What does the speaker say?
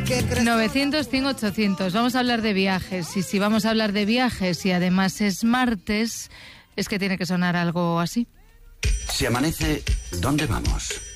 900, 100, 800. Vamos a hablar de viajes. Y si vamos a hablar de viajes y además es martes, es que tiene que sonar algo así. Si amanece, ¿dónde vamos?